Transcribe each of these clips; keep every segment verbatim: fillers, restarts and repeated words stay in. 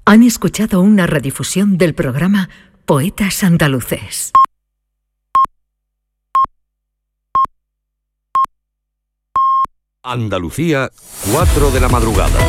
Han escuchado una redifusión del programa Poetas Andaluces. Andalucía, cuatro de la madrugada.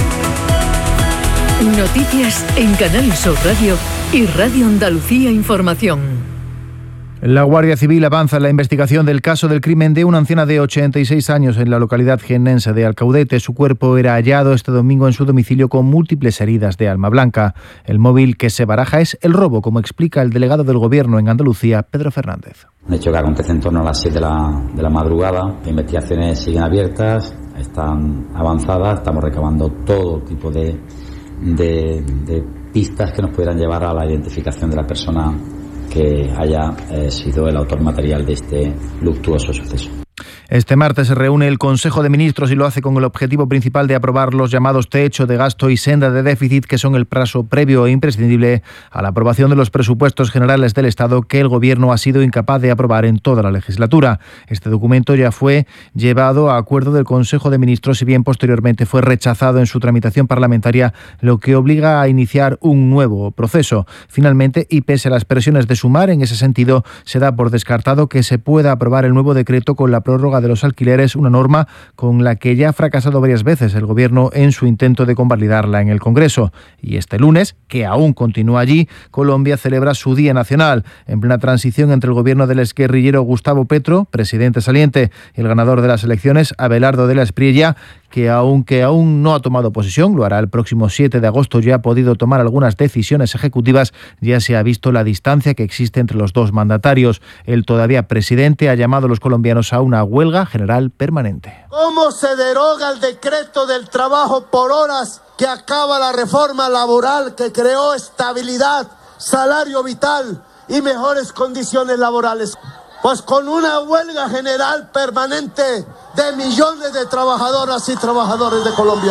Noticias en Canal Sur Radio y Radio Andalucía Información. La Guardia Civil avanza en la investigación del caso del crimen de una anciana de ochenta y seis años en la localidad jiennense de Alcaudete. Su cuerpo era hallado este domingo en su domicilio con múltiples heridas de arma blanca. El móvil que se baraja es el robo, como explica el delegado del Gobierno en Andalucía, Pedro Fernández. Un hecho que acontece en torno a las siete de la, de la madrugada. Las investigaciones siguen abiertas, están avanzadas, estamos recabando todo tipo de, de, de pistas que nos pudieran llevar a la identificación de la persona que haya eh, sido el autor material de este luctuoso suceso. Este martes se reúne el Consejo de Ministros y lo hace con el objetivo principal de aprobar los llamados techo de gasto y senda de déficit, que son el paso previo e imprescindible a la aprobación de los presupuestos generales del Estado, que el Gobierno ha sido incapaz de aprobar en toda la legislatura. Este documento ya fue llevado a acuerdo del Consejo de Ministros, si bien posteriormente fue rechazado en su tramitación parlamentaria, lo que obliga a iniciar un nuevo proceso. Finalmente, y pese a las presiones de Sumar en ese sentido, se da por descartado que se pueda aprobar el nuevo decreto con la prórroga de los alquileres, una norma con la que ya ha fracasado varias veces el Gobierno en su intento de convalidarla en el Congreso. Y este lunes, que aún continúa allí, Colombia celebra su Día Nacional, en plena transición entre el gobierno del exguerrillero Gustavo Petro, presidente saliente, y el ganador de las elecciones, Abelardo de la Espriella, que aunque aún no ha tomado posesión, lo hará el próximo siete de agosto, ya ha podido tomar algunas decisiones ejecutivas. Ya se ha visto la distancia que existe entre los dos mandatarios. El todavía presidente ha llamado a los colombianos a una huelga general permanente. ¿Cómo se deroga el decreto del trabajo por horas que acaba la reforma laboral que creó estabilidad, salario vital y mejores condiciones laborales? Pues con una huelga general permanente de millones de trabajadoras y trabajadores de Colombia.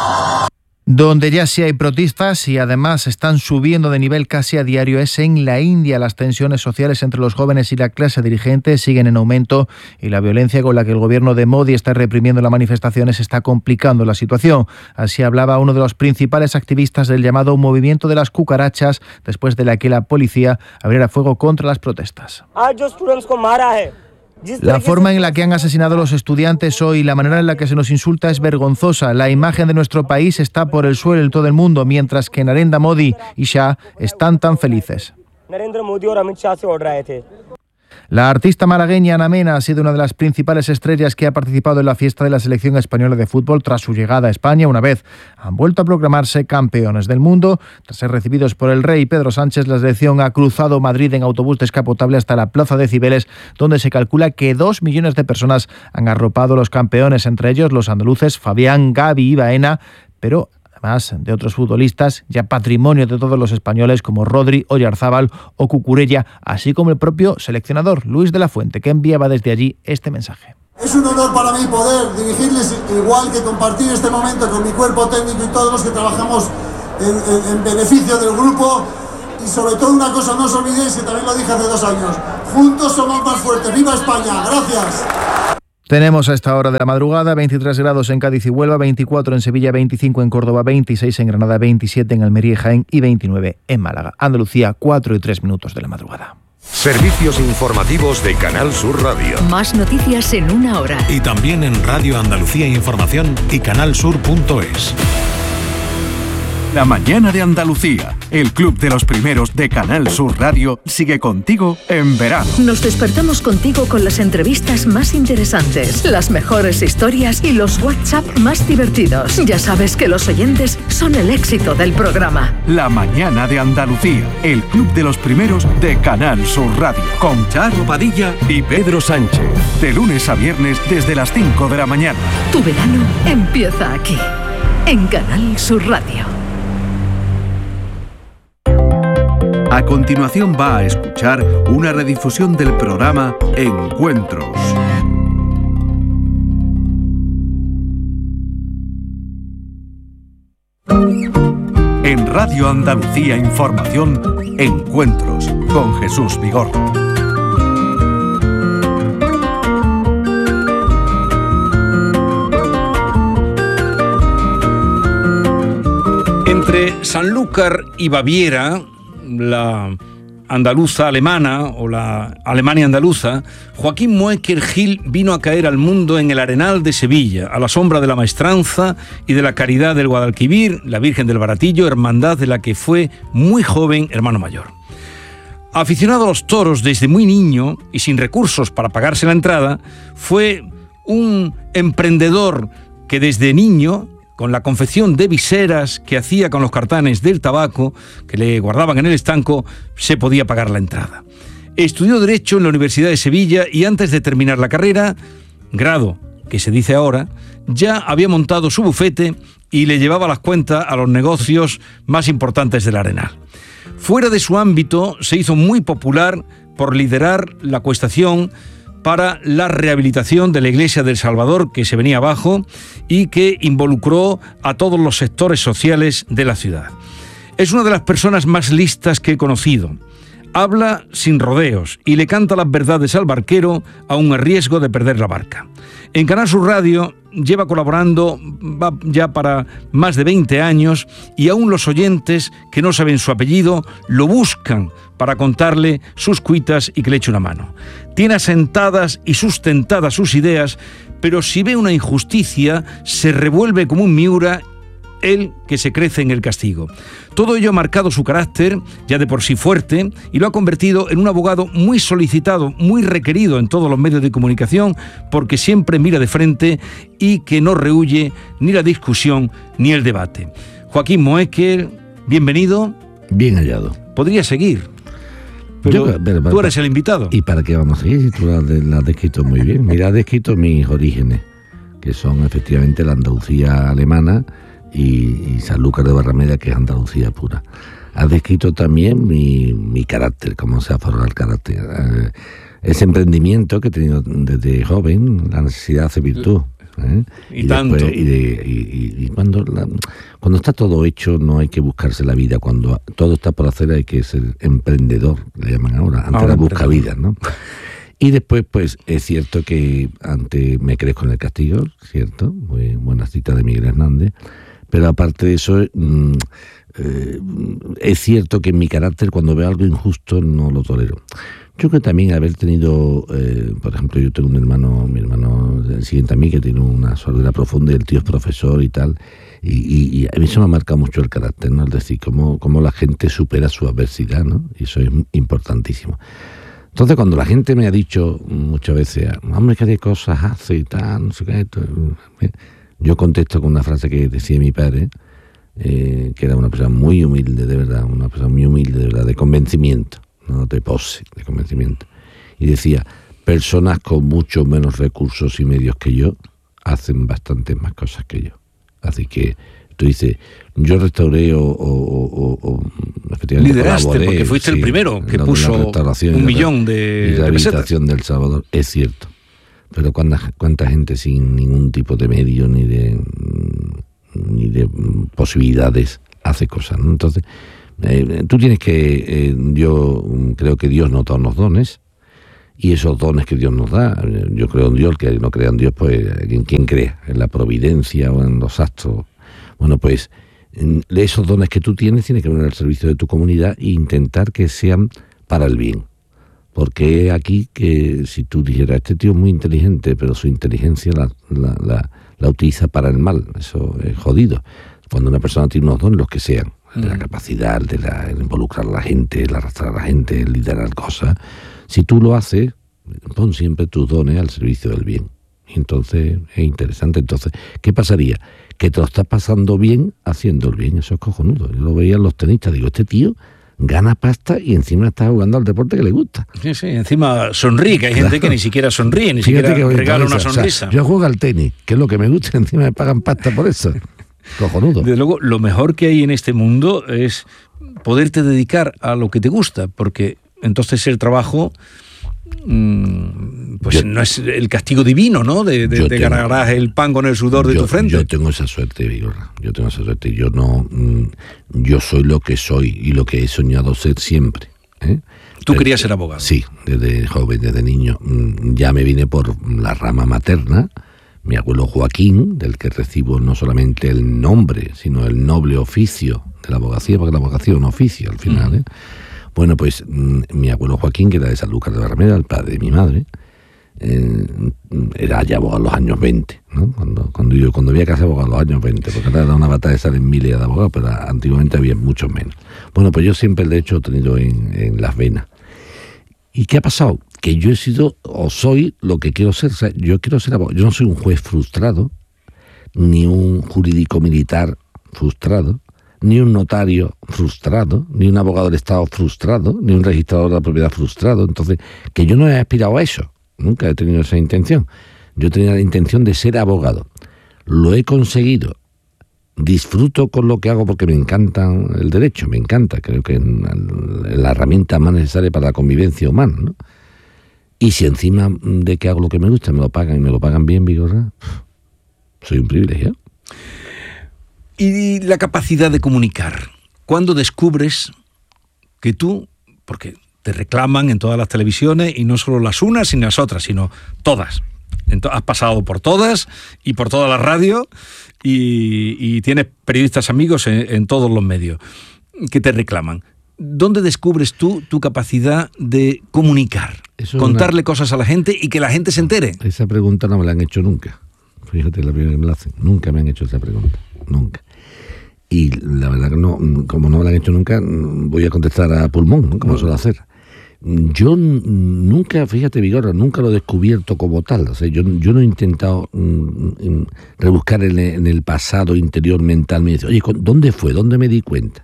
Donde ya sí hay protestas y además están subiendo de nivel casi a diario es en la India. Las tensiones sociales entre los jóvenes y la clase dirigente siguen en aumento y la violencia con la que el gobierno de Modi está reprimiendo las manifestaciones está complicando la situación. Así hablaba uno de los principales activistas del llamado movimiento de las cucarachas, después de la que la policía abriera fuego contra las protestas. La forma en la que han asesinado a los estudiantes hoy, la manera en la que se nos insulta es vergonzosa. La imagen de nuestro país está por el suelo en todo el mundo, mientras que Narendra Modi y Shah están tan felices. La artista malagueña Ana Mena ha sido una de las principales estrellas que ha participado en la fiesta de la selección española de fútbol tras su llegada a España. Una vez han vuelto a proclamarse campeones del mundo. Tras ser recibidos por el rey Pedro Sánchez, la selección ha cruzado Madrid en autobús descapotable hasta la Plaza de Cibeles, donde se calcula que dos millones de personas han arropado a los campeones, entre ellos los andaluces Fabián, Gavi y Baena, pero además de otros futbolistas ya patrimonio de todos los españoles como Rodri, Oyarzábal o Cucurella, así como el propio seleccionador Luis de la Fuente, que enviaba desde allí este mensaje. Es un honor para mí poder dirigirles, igual que compartir este momento con mi cuerpo técnico y todos los que trabajamos en, en, en beneficio del grupo. Y sobre todo una cosa, no os olvidéis, que también lo dije hace dos años, juntos somos más fuertes. ¡Viva España! ¡Gracias! Tenemos a esta hora de la madrugada veintitrés grados en Cádiz y Huelva, veinticuatro en Sevilla, veinticinco en Córdoba, veintiséis en Granada, veintisiete en Almería y Jaén y veintinueve en Málaga. Andalucía, cuatro y tres minutos de la madrugada. Servicios informativos de Canal Sur Radio. Más noticias en una hora. Y también en Radio Andalucía Información y canalsur punto es. La mañana de Andalucía, el club de los primeros de Canal Sur Radio, sigue contigo en verano. Nos despertamos contigo con las entrevistas más interesantes, las mejores historias y los WhatsApp más divertidos. Ya sabes que los oyentes son el éxito del programa. La mañana de Andalucía, el club de los primeros de Canal Sur Radio, con Charo Padilla y Pedro Sánchez. De lunes a viernes desde las cinco de la mañana. Tu verano empieza aquí, en Canal Sur Radio. A continuación va a escuchar una redifusión del programa Encuentros. En Radio Andalucía Información, Encuentros con Jesús Vigorra. Entre Sanlúcar y Baviera, la andaluza alemana o la Alemania andaluza, Joaquín Moecker Gil vino a caer al mundo en el Arenal de Sevilla, a la sombra de la Maestranza y de la Caridad del Guadalquivir, la Virgen del Baratillo, hermandad de la que fue muy joven hermano mayor. Aficionado a los toros desde muy niño y sin recursos para pagarse la entrada, fue un emprendedor que desde niño, con la confección de viseras que hacía con los cartanes del tabaco que le guardaban en el estanco, se podía pagar la entrada. Estudió Derecho en la Universidad de Sevilla y antes de terminar la carrera, grado que se dice ahora, ya había montado su bufete y le llevaba las cuentas a los negocios más importantes del Arenal. Fuera de su ámbito, se hizo muy popular por liderar la acuestación para la rehabilitación de la Iglesia del Salvador, que se venía abajo y que involucró a todos los sectores sociales de la ciudad. Es una de las personas más listas que he conocido. Habla sin rodeos y le canta las verdades al barquero, aun a riesgo de perder la barca. En Canal Sur Radio lleva colaborando va ya para más de veinte años y aún los oyentes que no saben su apellido lo buscan para contarle sus cuitas y que le eche una mano. Tiene asentadas y sustentadas sus ideas, pero si ve una injusticia se revuelve como un Miura, él que se crece en el castigo. Todo ello ha marcado su carácter, ya de por sí fuerte, y lo ha convertido en un abogado muy solicitado, muy requerido en todos los medios de comunicación, porque siempre mira de frente y que no rehúye ni la discusión ni el debate. Joaquín Moecker, bienvenido. Bien hallado. Podría seguir, pero, Yo, pero tú eres el invitado. ¿Y para qué vamos a seguir si tú la has descrito muy bien? Mira, has descrito mis orígenes, que son efectivamente la Andalucía alemana, y, y Sanlúcar de Barrameda, que es Andalucía pura. Has descrito también mi, mi carácter, cómo se ha formado el carácter. Eh, ese emprendimiento que he tenido desde joven, la necesidad hace virtud. ¿eh? Y, y tanto. Después, y, de, y, y, y cuando, la, cuando está todo hecho, no hay que buscarse la vida. Cuando todo está por hacer, hay que ser emprendedor, le llaman ahora. Antes era buscavidas, ¿no? Y después, pues, es cierto que antes me crezco en el castigo, ¿cierto? Muy buena cita de Miguel Hernández. Pero aparte de eso, mmm, eh, es cierto que en mi carácter, cuando veo algo injusto, no lo tolero. Yo creo que también haber tenido, eh, por ejemplo, yo tengo un hermano, mi hermano el siguiente a mí, que tiene una sordera profunda y el tío es profesor y tal, y, y, y a mí eso me ha marcado mucho el carácter, ¿no? Es decir, cómo, cómo la gente supera su adversidad, ¿no? Y eso es importantísimo. Entonces, cuando la gente me ha dicho muchas veces, hombre, ¿qué cosas hace y tal? No sé qué, esto, yo contesto con una frase que decía mi padre, eh, que era una persona muy humilde, de verdad, una persona muy humilde, de verdad, de convencimiento, no de pose, de convencimiento. Y decía, personas con mucho menos recursos y medios que yo hacen bastantes más cosas que yo. Así que tú dices, yo restauré o, o, o, o efectivamente lideraste, colaboré, porque fuiste sí, el primero que puso un millón de, y rehabilitación del Salvador, es cierto. Pero cuánta, cuánta gente sin ningún tipo de medio ni de ni de posibilidades hace cosas, ¿no? Entonces, eh, tú tienes que, eh, yo creo que Dios nos da unos dones, y esos dones que Dios nos da, yo creo en Dios, el que no crea en Dios, pues en quién crea, en la providencia o en los astros. Bueno, pues esos dones que tú tienes, tienes que poner al servicio de tu comunidad e intentar que sean para el bien. Porque aquí que si tú dijeras, este tío es muy inteligente, pero su inteligencia la, la, la, la utiliza para el mal, eso es jodido. Cuando una persona tiene unos dones, los que sean, de la capacidad, de, la, de involucrar a la gente, el arrastrar a la gente, el liderar cosas, si tú lo haces, pon siempre tus dones al servicio del bien. Y entonces es interesante. Entonces, ¿qué pasaría? Que te lo estás pasando bien haciendo el bien, eso es cojonudo. Yo lo veía en los tenistas, digo, este tío gana pasta y encima está jugando al deporte que le gusta. Sí, sí, encima sonríe, que hay claro. gente que ni siquiera sonríe, ni Fíjate siquiera regala una eso. sonrisa. O sea, yo juego al tenis, que es lo que me gusta, encima me pagan pasta por eso. Cojonudo. Desde luego, lo mejor que hay en este mundo es poderte dedicar a lo que te gusta, porque entonces el trabajo pues yo, no es el castigo divino, ¿no? De, de, de ganarás el pan con el sudor yo, de tu frente. Yo tengo esa suerte, Vigorra. Yo tengo esa suerte. Yo no, yo soy lo que soy y lo que he soñado ser siempre. ¿eh? ¿Tú querías ser abogado? Sí, desde joven, desde niño. Ya me vine por la rama materna. Mi abuelo Joaquín, del que recibo no solamente el nombre, sino el noble oficio de la abogacía, porque la abogacía es un oficio al final, ¿eh? Bueno, pues mmm, mi abuelo Joaquín, que era de Sanlúcar de Barrameda, el padre de mi madre, eh, era ya abogado en los años veinte, ¿no? Cuando, cuando yo cuando había casa abogado en los años veinte, porque ahora era una batalla de salen miles de abogados, pero antiguamente había muchos menos. Bueno, pues yo siempre el derecho lo he tenido en, en las venas. ¿Y qué ha pasado? Que yo he sido o soy lo que quiero ser. O sea, yo quiero ser abogado. Yo no soy un juez frustrado, ni un jurídico militar frustrado, ni un notario frustrado, ni un abogado del Estado frustrado, ni un registrador de la propiedad frustrado. Entonces, que yo no he aspirado a eso, nunca he tenido esa intención. Yo tenía la intención de ser abogado. Lo he conseguido. Disfruto con lo que hago porque me encanta el derecho, me encanta. Creo que es la herramienta más necesaria para la convivencia humana, ¿no? Y si encima de que hago lo que me gusta me lo pagan y me lo pagan bien, Vigorra, soy un privilegiado. Y la capacidad de comunicar. ¿Cuándo descubres que tú, porque te reclaman en todas las televisiones, y no solo las unas sino las otras, sino todas? Entonces, has pasado por todas y por toda la radio y, y tienes periodistas amigos en, en todos los medios que te reclaman. ¿Dónde descubres tú tu capacidad de comunicar? Eso contarle una... cosas a la gente y que la gente se entere. Esa pregunta no me la han hecho nunca. Fíjate, la primera que me la hacen. Nunca me han hecho esa pregunta. Nunca. Y la verdad que no, como no me la han hecho nunca, voy a contestar a pulmón, ¿no? Como suelo hacer. Yo nunca, fíjate, Vigorra, nunca lo he descubierto como tal. O sea, yo, yo no he intentado um, rebuscar en, en el pasado interior mental. Me dice, oye, ¿dónde fue? ¿Dónde me di cuenta?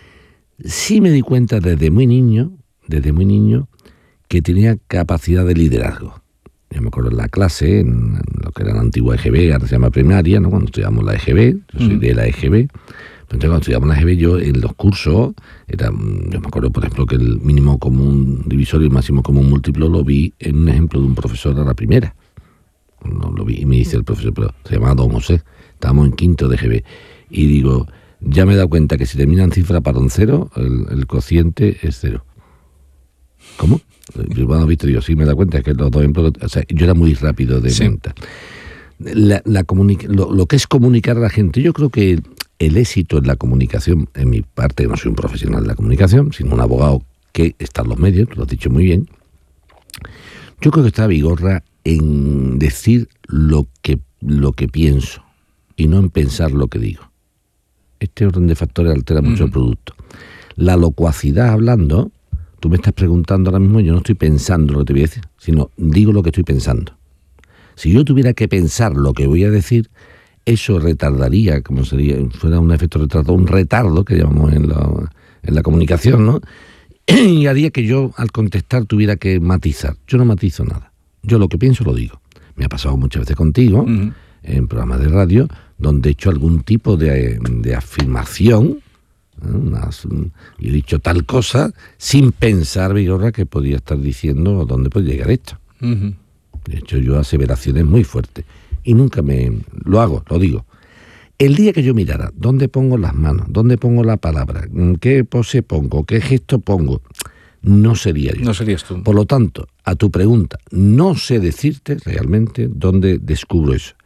Sí me di cuenta desde muy niño, desde muy niño, que tenía capacidad de liderazgo. Yo me acuerdo en la clase, en lo que era la antigua E G B, ahora se llama primaria, ¿no? Cuando estudiamos la E G B, yo soy de la E G B. Entonces, cuando estudiamos la E G B, yo en los cursos, era, yo me acuerdo, por ejemplo, que el mínimo común divisor y el máximo común múltiplo lo vi en un ejemplo de un profesor a la primera. No, lo vi y me dice el profesor, pero se llamaba Don José, estábamos en quinto de E G B. Y digo, ya me he dado cuenta que si termina en cifra para un cero, el, el cociente es cero. ¿Cómo? Yo cuando he visto, digo, sí, me he dado cuenta, es que los dos ejemplos, o sea, yo era muy rápido de mente. Sí. La, la comunica, lo, lo que es comunicar a la gente, yo creo que el éxito en la comunicación, en mi parte, no soy un profesional de la comunicación, sino un abogado que está en los medios, lo has dicho muy bien, yo creo que está Vigorra en decir lo que, lo que pienso y no en pensar lo que digo. Este orden de factores altera mucho mm. el producto. La locuacidad hablando, tú me estás preguntando ahora mismo, yo no estoy pensando lo que te voy a decir, sino digo lo que estoy pensando. Si yo tuviera que pensar lo que voy a decir, eso retardaría, como sería, fuera un efecto retardo, un retardo que llamamos en la, en la comunicación, ¿no? Y haría que yo, al contestar, tuviera que matizar. Yo no matizo nada. Yo lo que pienso lo digo. Me ha pasado muchas veces contigo, uh-huh. en programas de radio, donde he hecho algún tipo de, de afirmación, ¿eh? Unas, y he dicho tal cosa, sin pensar, Vigorra, que podía estar diciendo dónde puede llegar esto. Uh-huh. De hecho, yo aseveraciones muy fuertes. Y nunca me... Lo hago, lo digo. El día que yo mirara dónde pongo las manos, dónde pongo la palabra, qué pose pongo, qué gesto pongo, no sería yo. No serías tú. Por lo tanto, a tu pregunta, no sé decirte realmente dónde descubro eso.